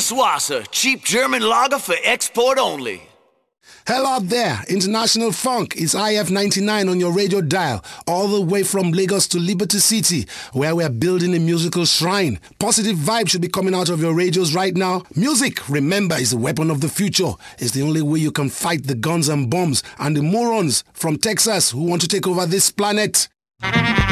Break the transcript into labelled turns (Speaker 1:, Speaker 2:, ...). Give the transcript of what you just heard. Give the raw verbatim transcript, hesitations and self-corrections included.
Speaker 1: Schwarzer, cheap German lager for export only.
Speaker 2: Hello out there, International Funk. It's I F ninety-nine on your radio dial, all the way from Lagos to Liberty City, where we're building a musical shrine. Positive vibes should be coming out of your radios right now. Music, remember, is the weapon of the future. It's the only way you can fight the guns and bombs and the morons from Texas who want to take over this planet.